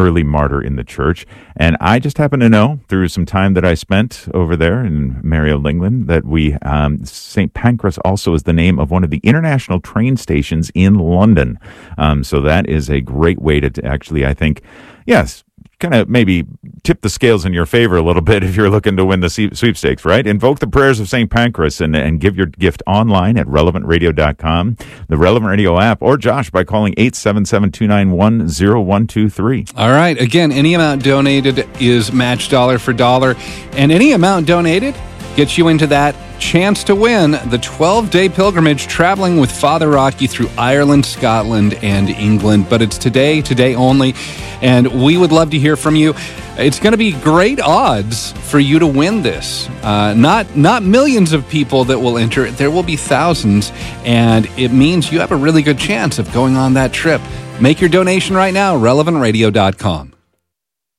early martyr in the church. And I just happen to know through some time that I spent over there in Mary Old England that we, St. Pancras also is the name of one of the international train stations in London. So that is a great way to actually, I think, yes, kind of maybe tip the scales in your favor a little bit if you're looking to win the sweepstakes, right? Invoke the prayers of St. Pancras and give your gift online at relevantradio.com, the Relevant Radio app, or Josh by calling 877-291-0123. All right. Again, any amount donated is matched dollar for dollar, and any amount donated gets you into that chance to win the 12-day pilgrimage traveling with Father Rocky through Ireland, Scotland, and England. But it's today only, and we would love to hear from you. It's going to be great odds for you to win this. Not millions of people that will enter. There will be thousands, and it means you have a really good chance of going on that trip. Make your donation right now, relevantradio.com.